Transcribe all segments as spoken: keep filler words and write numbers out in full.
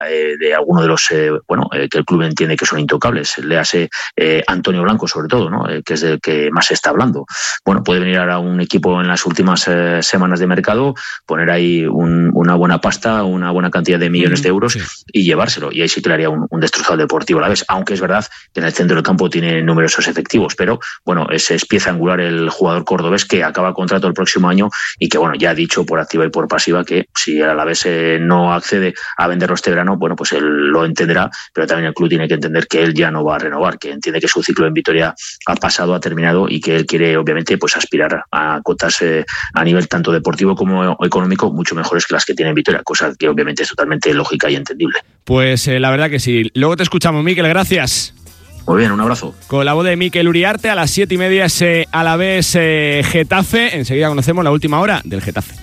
eh, de alguno de los, eh, bueno, eh, que el club entiende que son intocables. Léase eh, Antonio Blanco, sobre todo, ¿no? Eh, que es del que más se está hablando. Bueno, puede venir ahora un equipo en las últimas eh, semanas de mercado, poner ahí un, una buena pasta, una buena cantidad de millones de euros, sí, y llevárselo. Y ahí sí que le haría un, un destrozado Deportivo a la vez, aunque es verdad que en el centro del campo tiene numerosos efectivos, pero bueno, ese es pieza angular el jugador cordobés que acaba contrato el próximo año y que bueno, ya ha dicho por activa y por pasiva que si el Alavés eh, no accede a venderlo este verano, bueno, pues él lo entenderá, pero también el club tiene que entender que él ya no va a renovar, que entiende que su ciclo en Vitoria ha pasado, ha terminado y que él quiere obviamente pues aspirar a cotas eh, a nivel tanto deportivo como económico mucho mejores que las que tiene en Vitoria, cosa que obviamente es totalmente lógica y entendible. Pues eh, la verdad que sí. Luego te escuchamos, Mikel, gracias. Muy bien, un abrazo. Con la voz de Mikel Uriarte, a las siete y media ese Alavés eh, Getafe. Enseguida conocemos la última hora del Getafe.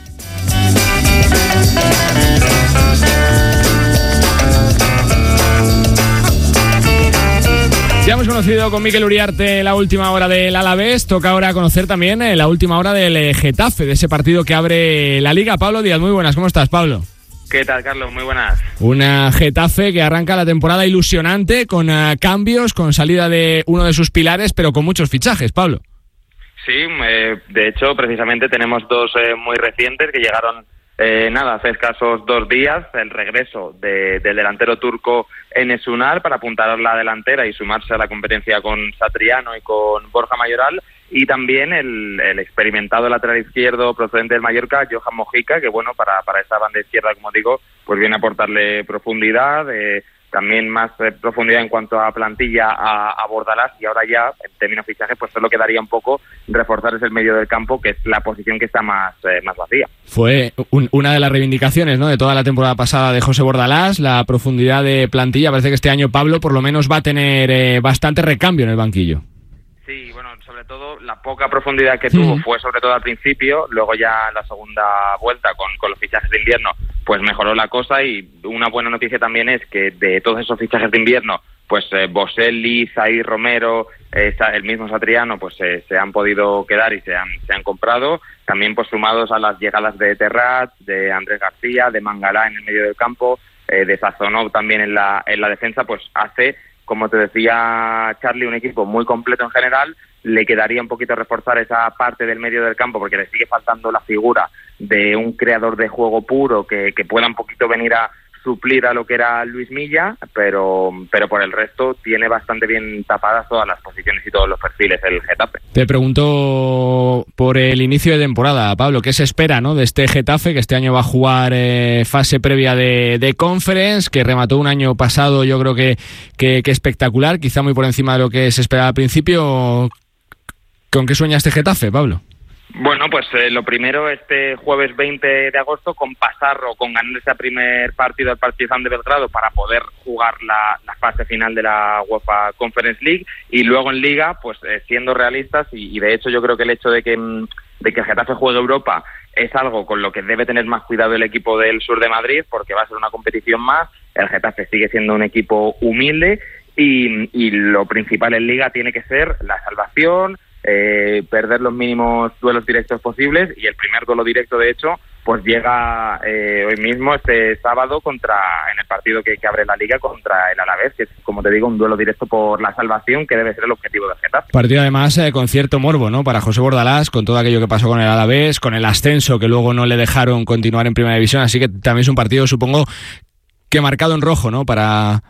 Ya hemos conocido con Mikel Uriarte la última hora del Alavés. Toca ahora conocer también eh, la última hora del eh, Getafe, de ese partido que abre la Liga. Pablo Díaz, muy buenas. ¿Cómo estás, Pablo? ¿Qué tal, Carlos? Muy buenas. Una Getafe que arranca la temporada ilusionante, con uh, cambios, con salida de uno de sus pilares, pero con muchos fichajes, Pablo. Sí, eh, de hecho, precisamente tenemos dos eh, muy recientes que llegaron, eh, nada, hace escasos dos días, el regreso de, del delantero turco Enes Ünal para apuntar a la delantera y sumarse a la competencia con Satriano y con Borja Mayoral, y también el, el experimentado lateral izquierdo procedente del Mallorca, Johan Mojica, que bueno, para, para esa banda izquierda, como digo, pues viene a aportarle profundidad, eh, también más eh, profundidad en cuanto a plantilla a, a Bordalás, y ahora ya, en términos de fichaje, pues solo quedaría un poco reforzar ese medio del campo, que es la posición que está más, eh, más vacía. Fue un, una de las reivindicaciones, ¿no?, de toda la temporada pasada de José Bordalás, la profundidad de plantilla. Parece que este año Pablo por lo menos va a tener eh, bastante recambio en el banquillo. Sí, bueno, sobre todo la poca profundidad que tuvo mm. fue sobre todo al principio, luego ya en la segunda vuelta con, con los fichajes de invierno pues mejoró la cosa, y una buena noticia también es que de todos esos fichajes de invierno pues eh, Boselli, Zaire Romero, eh, el mismo Satriano pues eh, se han podido quedar y se han, se han comprado, también pues sumados a las llegadas de Terrat, de Andrés García, de Mangalá en el medio del campo, eh, de Sazonov también en la, en la defensa, pues hace, como te decía Charlie, un equipo muy completo en general. Le quedaría un poquito reforzar esa parte del medio del campo porque le sigue faltando la figura de un creador de juego puro que, que pueda un poquito venir a suplir a lo que era Luis Milla, pero pero por el resto tiene bastante bien tapadas todas las posiciones y todos los perfiles el Getafe. Te pregunto por el inicio de temporada, Pablo, ¿qué se espera, ¿no?, de este Getafe, que este año va a jugar eh, fase previa de, de Conference, que remató un año pasado yo creo que, que, que espectacular, quizá muy por encima de lo que se esperaba al principio? ¿Con qué sueña este Getafe, Pablo? Bueno, pues eh, lo primero, este jueves veinte de agosto, con pasar o con ganar ese primer partido al Partizan de Belgrado para poder jugar la, la fase final de la UEFA Conference League, y luego en Liga, pues eh, siendo realistas, y, y de hecho yo creo que el hecho de que, de que el Getafe juegue Europa es algo con lo que debe tener más cuidado el equipo del sur de Madrid, porque va a ser una competición más. El Getafe sigue siendo un equipo humilde, y, y lo principal en Liga tiene que ser la salvación, Eh, perder los mínimos duelos directos posibles, y el primer duelo directo de hecho pues llega eh, hoy mismo, este sábado, contra en el partido que, que abre la Liga contra el Alavés, que es, como te digo, un duelo directo por la salvación, que debe ser el objetivo del Getafe. Partido además eh, con cierto morbo, ¿no?, para José Bordalás, con todo aquello que pasó con el Alavés, con el ascenso que luego no le dejaron continuar en Primera División, así que también es un partido, supongo, que marcado en rojo, ¿no?, para,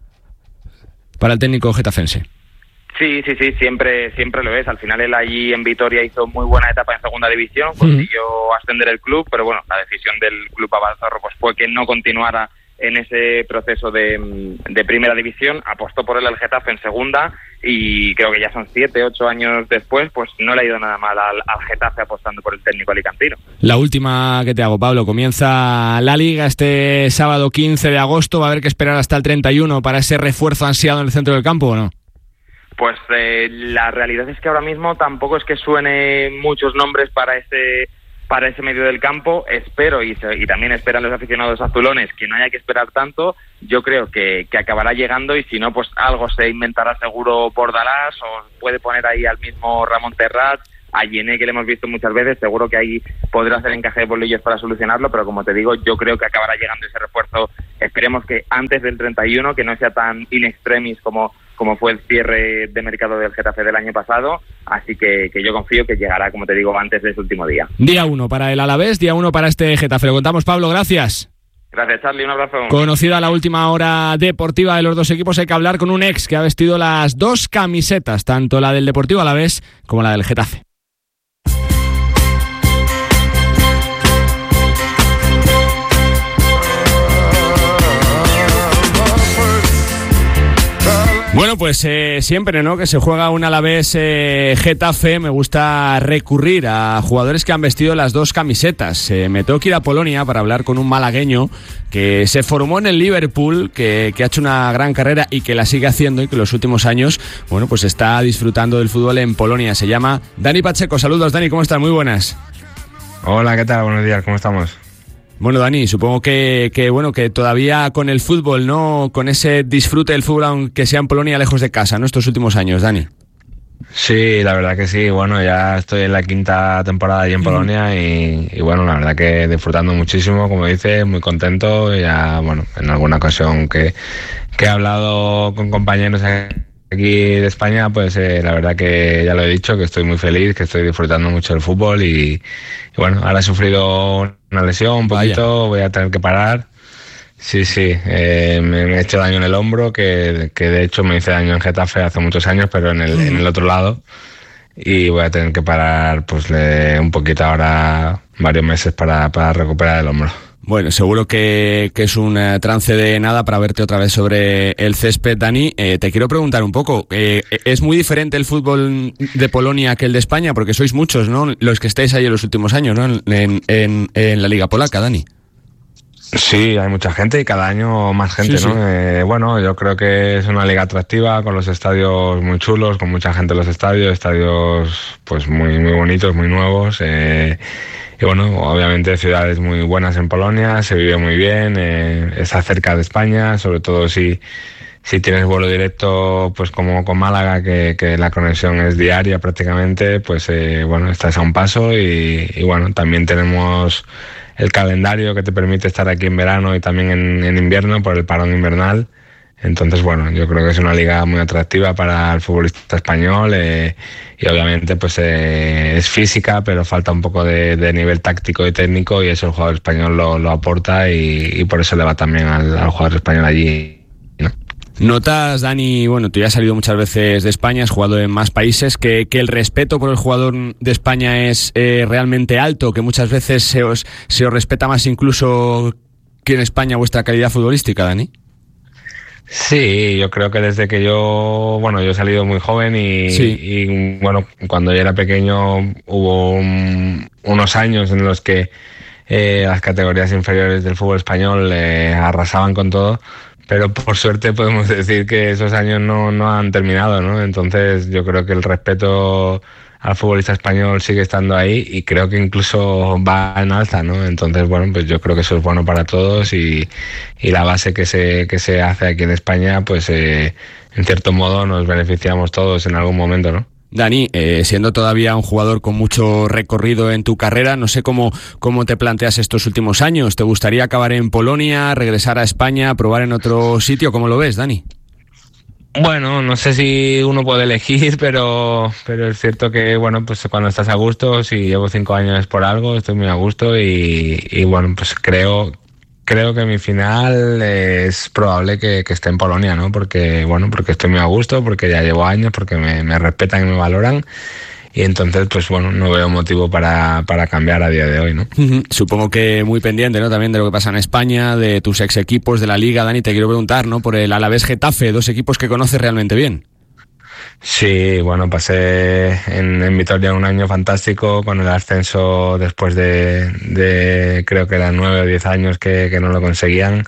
para el técnico getafense. Sí, sí, sí, siempre siempre lo es. Al final él allí en Vitoria hizo muy buena etapa en segunda división, consiguió mm. ascender el club, pero bueno, la decisión del club Abalzarro pues fue que no continuara en ese proceso de, de primera división. Apostó por él al Getafe en segunda, y creo que ya son siete, ocho años después, pues no le ha ido nada mal al, al Getafe apostando por el técnico alicantino. La última que te hago, Pablo, comienza la Liga este sábado quince de agosto, ¿va a haber que esperar hasta el treinta y uno para ese refuerzo ansiado en el centro del campo o no? Pues eh, la realidad es que ahora mismo tampoco es que suene muchos nombres para ese para ese medio del campo. Espero, y, y también esperan los aficionados azulones, que no haya que esperar tanto. Yo creo que, que acabará llegando, y si no, pues algo se inventará seguro Bordalás, o puede poner ahí al mismo Ramón Terrat, a Yené, que le hemos visto muchas veces, seguro que ahí podrá hacer encaje de bolillos para solucionarlo, pero como te digo, yo creo que acabará llegando ese refuerzo, esperemos que antes del treinta y uno, que no sea tan in extremis como, como fue el cierre de mercado del Getafe del año pasado, así que, que yo confío que llegará, como te digo, antes de ese último día. Día uno para el Alavés, día uno para este Getafe. Lo contamos, Pablo, gracias. Gracias, Charlie, un abrazo. Conocida la última hora deportiva de los dos equipos, hay que hablar con un ex que ha vestido las dos camisetas, tanto la del Deportivo Alavés como la del Getafe. Bueno, pues eh, siempre, ¿no?, que se juega un Alavés eh, Getafe, me gusta recurrir a jugadores que han vestido las dos camisetas. Eh, me tengo que ir a Polonia para hablar con un malagueño que se formó en el Liverpool, que, que ha hecho una gran carrera y que la sigue haciendo, y que en los últimos años, bueno, pues está disfrutando del fútbol en Polonia. Se llama Dani Pacheco. Saludos, Dani, ¿cómo estás? Muy buenas. Hola, ¿qué tal? Buenos días, ¿cómo estamos? Bueno, Dani, supongo que, que bueno que todavía con el fútbol, ¿no?, con ese disfrute del fútbol, aunque sea en Polonia, lejos de casa, ¿no?, estos últimos años, Dani. Sí, la verdad que sí. Bueno, ya estoy en la quinta temporada allí en Polonia y, y bueno, la verdad que disfrutando muchísimo, como dices, muy contento. Ya, bueno, en alguna ocasión que, que he hablado con compañeros aquí de España, pues eh, la verdad que ya lo he dicho, que estoy muy feliz, que estoy disfrutando mucho del fútbol y, y bueno, ahora he sufrido una lesión un poquito, Vaya. Voy a tener que parar. Sí, sí, eh, me, me he hecho daño en el hombro, que, que de hecho me hice daño en Getafe hace muchos años, pero en el, en el otro lado, y voy a tener que parar pues le, un poquito ahora, varios meses para, para recuperar el hombro. Bueno, seguro que, que es un uh, trance de nada para verte otra vez sobre el césped, Dani. Eh, te quiero preguntar un poco, eh, ¿es muy diferente el fútbol de Polonia que el de España? Porque sois muchos, ¿no?, los que estáis ahí en los últimos años, ¿no?, en, en, en la Liga Polaca, Dani. Sí, hay mucha gente y cada año más gente, sí, ¿no? Sí. Eh, bueno, yo creo que es una liga atractiva, con los estadios muy chulos, con mucha gente en los estadios, estadios pues muy muy bonitos, muy nuevos. Eh, y bueno, obviamente ciudades muy buenas en Polonia, se vive muy bien, eh, está cerca de España, sobre todo si, si tienes vuelo directo, pues como con Málaga, que, que la conexión es diaria prácticamente, pues eh, bueno, estás a un paso y, y bueno, también tenemos el calendario que te permite estar aquí en verano y también en, en invierno por el parón invernal. Entonces, bueno, yo creo que es una liga muy atractiva para el futbolista español eh, y obviamente pues eh, es física, pero falta un poco de, de nivel táctico y técnico, y eso el jugador español lo, lo aporta y, y por eso le va también al, al jugador español allí, ¿no? ¿Notas, Dani, bueno, tú ya has salido muchas veces de España, has jugado en más países, que, que el respeto por el jugador de España es eh, realmente alto, que muchas veces se os, se os respeta más incluso que en España vuestra calidad futbolística, Dani? Sí, yo creo que desde que yo, bueno, yo he salido muy joven y, sí. y bueno, cuando yo era pequeño hubo un, unos años en los que eh, las categorías inferiores del fútbol español eh, arrasaban con todo, pero por suerte podemos decir que esos años no, no han terminado, ¿no? Entonces yo creo que el respeto al futbolista español sigue estando ahí y creo que incluso va en alza, ¿no? Entonces, bueno, pues yo creo que eso es bueno para todos y, y la base que se, que se hace aquí en España, pues eh, en cierto modo nos beneficiamos todos en algún momento, ¿no? Dani, eh, siendo todavía un jugador con mucho recorrido en tu carrera, no sé cómo, cómo te planteas estos últimos años. ¿Te gustaría acabar en Polonia, regresar a España, probar en otro sitio? ¿Cómo lo ves, Dani? Bueno, no sé si uno puede elegir, pero pero es cierto que, bueno, pues cuando estás a gusto, si llevo cinco años por algo, estoy muy a gusto y, y bueno, pues creo creo que mi final es probable que, que esté en Polonia, ¿no? Porque, bueno, porque estoy muy a gusto, porque ya llevo años, porque me, me respetan y me valoran. Y entonces, pues bueno, no veo motivo para, para cambiar a día de hoy, ¿no? Uh-huh. Supongo que muy pendiente, ¿no?, también de lo que pasa en España, de tus ex equipos, de la Liga. Dani, te quiero preguntar, ¿no?, por el Alavés Getafe, dos equipos que conoces realmente bien. Sí, bueno, pasé en, en Vitoria un año fantástico con el ascenso después de, de creo que eran nueve o diez años que, que no lo conseguían.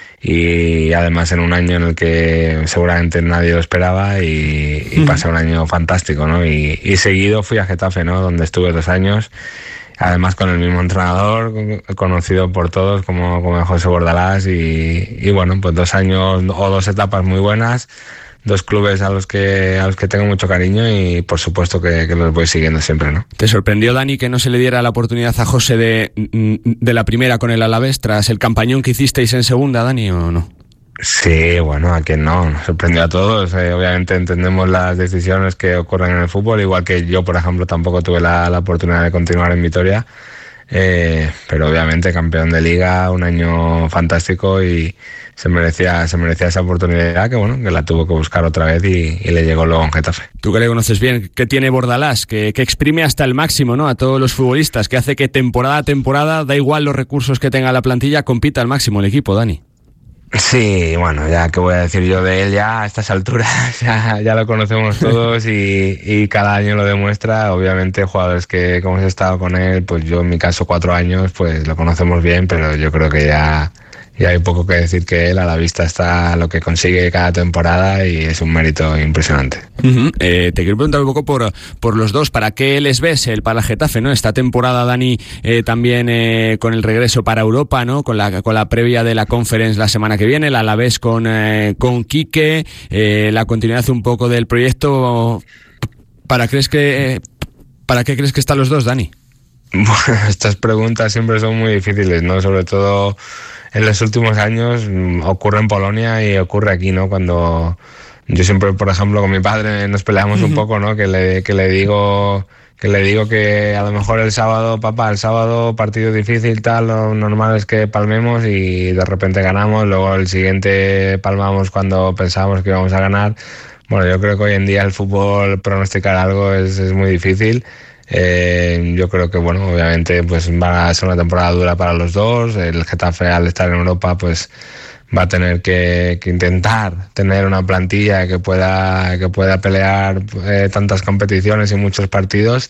Y además en un año en el que seguramente nadie lo esperaba y, y pasé un año fantástico, ¿no? Y, y seguido fui a Getafe, ¿no?, donde estuve dos años, además con el mismo entrenador, conocido por todos como, como José Bordalás y, y bueno, pues dos años o dos etapas muy buenas, dos clubes a los que a los que tengo mucho cariño y por supuesto que, que los voy siguiendo siempre, ¿no? ¿Te sorprendió, Dani, que no se le diera la oportunidad a José de, de la primera con el Alavés tras el campañón que hicisteis en segunda, Dani, o no? Sí, bueno, a quien no, nos sorprendió a todos. Eh, obviamente entendemos las decisiones que ocurren en el fútbol, igual que yo, por ejemplo, tampoco tuve la, la oportunidad de continuar en Vitoria. Eh, pero obviamente campeón de liga, un año fantástico y se merecía se merecía esa oportunidad que bueno que la tuvo que buscar otra vez y, y le llegó luego en Getafe. Tú que le conoces bien, ¿qué tiene Bordalás? Que, que exprime hasta el máximo, ¿no? A todos los futbolistas, que hace que temporada a temporada, da igual los recursos que tenga la plantilla, compita al máximo el equipo, Dani. Sí, bueno, ya que voy a decir yo de él ya a estas alturas, ya, ya lo conocemos todos y, y cada año lo demuestra. Obviamente jugadores que como hemos estado con él, pues yo en mi caso cuatro años, pues lo conocemos bien, pero yo creo que ya, ya hay poco que decir que él, a la vista está lo que consigue cada temporada y es un mérito impresionante. Uh-huh. Eh, te quiero preguntar un poco por, por los dos, ¿para qué les ves el para Getafe, ¿no? Esta temporada, Dani, eh, también eh, con el regreso para Europa, ¿no? Con la, con la previa de la Conference la semana que viene, la Alavés con, eh, con Quique, eh, la continuidad un poco del proyecto. ¿Para, crees que, eh, ¿Para qué crees que están los dos, Dani? Bueno, estas preguntas siempre son muy difíciles, ¿no? Sobre todo en los últimos años ocurre en Polonia y ocurre aquí, ¿no? Cuando yo siempre, por ejemplo, con mi padre nos peleamos uh-huh. un poco, ¿no? Que le, que le digo que le digo que a lo mejor el sábado, papá, el sábado partido difícil, tal, lo normal es que palmemos y de repente ganamos, luego el siguiente palmamos cuando pensábamos que íbamos a ganar. Bueno, yo creo que hoy en día el fútbol pronosticar algo es, es muy difícil. Eh, yo creo que bueno, obviamente pues va a ser una temporada dura para los dos. El Getafe, al estar en Europa, pues va a tener que, que intentar tener una plantilla que pueda que pueda pelear eh, tantas competiciones y muchos partidos.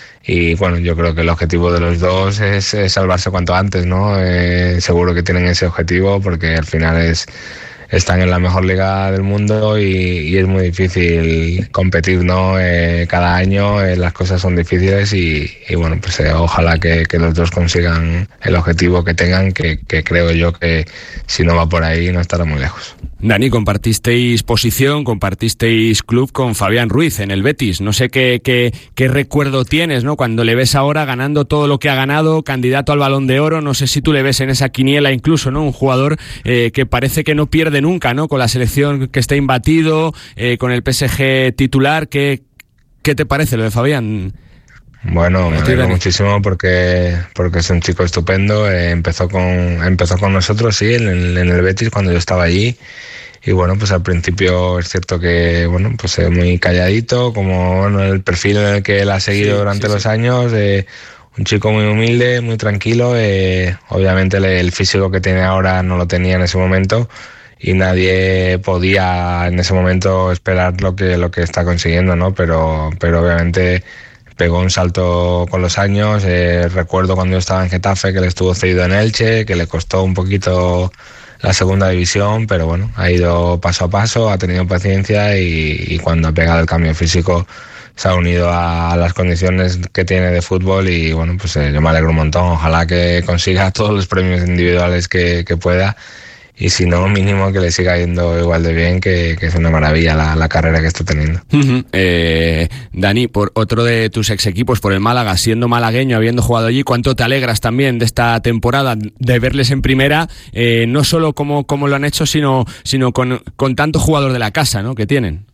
Y bueno, yo creo que el objetivo de los dos es, es salvarse cuanto antes, ¿no? Eh, seguro que tienen ese objetivo porque al final es están en la mejor liga del mundo y, y es muy difícil competir, ¿no? Eh, cada año eh, las cosas son difíciles y, y bueno, pues eh, ojalá que, que los dos consigan el objetivo que tengan, que, que creo yo que si no va por ahí no estará muy lejos. Dani, compartisteis posición, compartisteis club con Fabián Ruiz en el Betis. No sé qué, qué, qué recuerdo tienes, ¿no? Cuando le ves ahora ganando todo lo que ha ganado, candidato al Balón de Oro, no sé si tú le ves en esa quiniela incluso, ¿no? Un jugador eh, que parece que no pierde nunca, ¿no? Con la selección que está imbatido, eh, con el P S G titular. ¿Qué, qué te parece lo de Fabián? Bueno, me alegro muchísimo porque porque es un chico estupendo. Eh, empezó con empezó con nosotros, sí, en el, en el Betis cuando yo estaba allí. Y bueno, pues al principio es cierto que, bueno, pues eh, muy calladito, como bueno, el perfil en el que él ha seguido sí, durante sí, los sí. años. Eh, un chico muy humilde, muy tranquilo. Eh, obviamente el, el físico que tiene ahora no lo tenía en ese momento. Y nadie podía en ese momento esperar lo que lo que está consiguiendo, ¿no? Pero, pero obviamente pegó un salto con los años. Eh, recuerdo cuando yo estaba en Getafe que le estuvo cedido en Elche, que le costó un poquito la segunda división, pero bueno, ha ido paso a paso, ha tenido paciencia y, y cuando ha pegado el cambio físico se ha unido a las condiciones que tiene de fútbol y bueno, pues eh, yo me alegro un montón. Ojalá que consiga todos los premios individuales que, que pueda. Y si no, mínimo que le siga yendo igual de bien, que, que es una maravilla la, la carrera que está teniendo. Uh-huh. Eh, Dani, por otro de tus ex equipos, por el Málaga, siendo malagueño, habiendo jugado allí, ¿cuánto te alegras también de esta temporada, de verles en primera, eh, no solo como, como lo han hecho, sino, sino con, con tanto jugador de la casa, ¿no?, que tienen?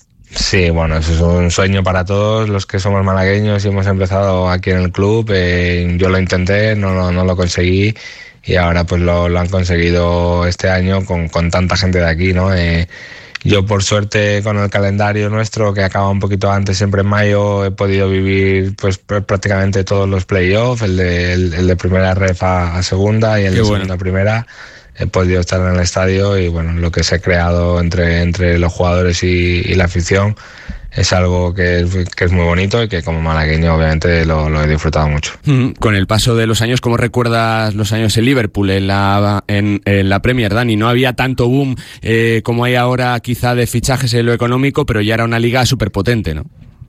Sí, bueno, eso es un sueño para todos los que somos malagueños y hemos empezado aquí en el club. Eh, yo lo intenté, no, no, no lo conseguí. Y ahora pues lo, lo han conseguido este año con, con tanta gente de aquí, ¿no? Eh, yo por suerte con el calendario nuestro, que acaba un poquito antes, siempre en mayo, he podido vivir pues prácticamente todos los playoffs, el de, el, el de primera ref a, a segunda y el Qué de bueno. segunda a primera. He podido estar en el estadio y bueno, lo que se ha creado entre, entre los jugadores y, y la afición es algo que es, que es muy bonito y que como malagueño obviamente lo, lo he disfrutado mucho. Mm, con el paso de los años, ¿cómo recuerdas los años en Liverpool, en la, en, en la Premier, Dani? No había tanto boom eh, como hay ahora quizá de fichajes en lo económico, pero ya era una liga súper potente, ¿no?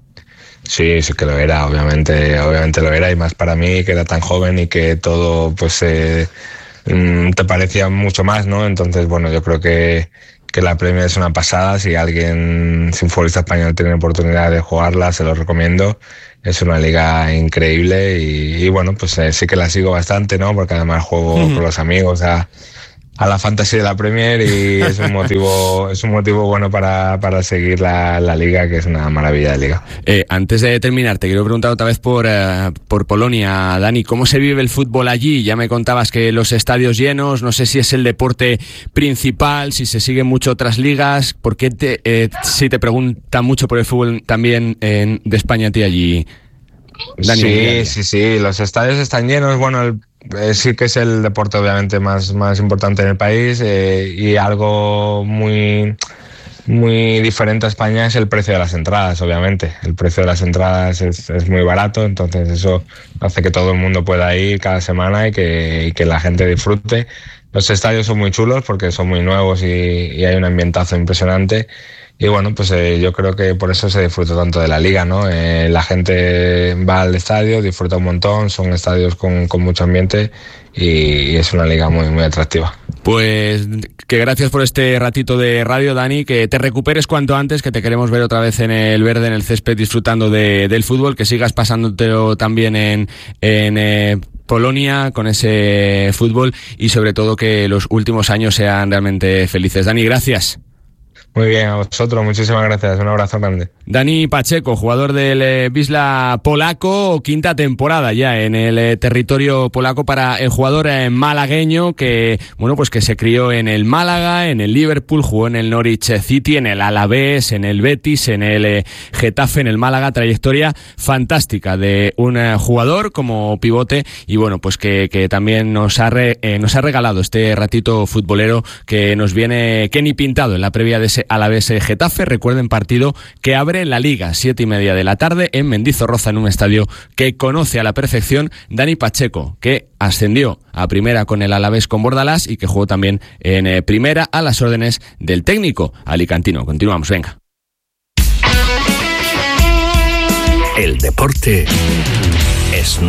Sí, sí que lo era, obviamente, obviamente lo era, y más para mí que era tan joven y que todo pues eh, te parecía mucho más, ¿no? Entonces, bueno, yo creo que que la Premier es una pasada. Si alguien, si un futbolista español tiene oportunidad de jugarla, se lo recomiendo. Es una liga increíble y, y bueno, pues eh, sí que la sigo bastante, ¿no? Porque además juego uh-huh. con los amigos a, a la fantasy de la Premier y es un motivo es un motivo bueno para, para seguir la, la liga, que es una maravilla de liga. Eh, antes de terminar, te quiero preguntar otra vez por, uh, por Polonia, Dani. ¿Cómo se vive el fútbol allí? Ya me contabas que los estadios llenos, no sé si es el deporte principal, si se siguen mucho otras ligas. ¿Por qué te, eh, si te preguntan mucho por el fútbol también en, de España a ti allí, Dani? Sí, sí, sí, los estadios están llenos. Bueno, el Eh, sí que es el deporte obviamente más, más importante en el país eh, y algo muy, muy diferente a España es el precio de las entradas, obviamente. El precio de las entradas es, es muy barato, entonces eso hace que todo el mundo pueda ir cada semana y que, y que la gente disfrute. Los estadios son muy chulos porque son muy nuevos y, y hay un ambientazo impresionante. Y bueno, pues eh, yo creo que por eso se disfruta tanto de la liga, ¿no? Eh, la gente va al estadio, disfruta un montón, son estadios con, con mucho ambiente y, y es una liga muy, muy atractiva. Pues que gracias por este ratito de radio, Dani, que te recuperes cuanto antes, que te queremos ver otra vez en el verde, en el césped, disfrutando de, del fútbol, que sigas pasándotelo también en... en eh, Polonia con ese fútbol y sobre todo que los últimos años sean realmente felices. Dani, gracias. Muy bien, a vosotros, muchísimas gracias, un abrazo grande. Dani Pacheco, jugador del eh, Wisla polaco, quinta temporada ya en el eh, territorio polaco para el jugador eh, malagueño que, bueno, pues que se crió en el Málaga, en el Liverpool, jugó en el Norwich City, en el Alavés, en el Betis, en el eh, Getafe, en el Málaga, trayectoria fantástica de un eh, jugador como pivote y bueno, pues que, que también nos ha, re, eh, nos ha regalado este ratito futbolero que nos viene que ni pintado en la previa de ese Alavés Getafe. Recuerden, partido que abre la Liga, siete y media de la tarde en Mendizorroza, en un estadio que conoce a la perfección Dani Pacheco, que ascendió a primera con el Alavés con Bordalás y que jugó también en eh, primera a las órdenes del técnico alicantino. Continuamos, venga. El deporte es